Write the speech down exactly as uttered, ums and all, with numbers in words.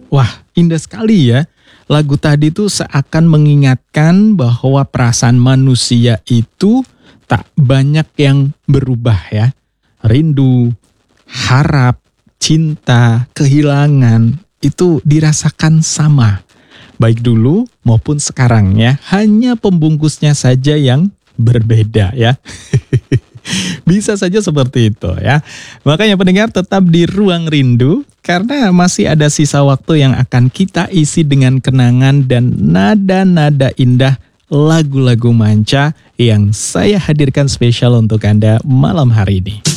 Wah, indah sekali ya. Lagu tadi tuh seakan mengingatkan bahwa perasaan manusia itu tak banyak yang berubah ya. Rindu, harap, cinta, kehilangan itu dirasakan sama. Baik dulu maupun sekarang ya. Hanya pembungkusnya saja yang berbeda ya. Bisa saja seperti itu ya. Makanya pendengar tetap di Ruang Rindu karena masih ada sisa waktu yang akan kita isi dengan kenangan dan nada-nada indah lagu-lagu manca yang saya hadirkan spesial untuk Anda malam hari ini.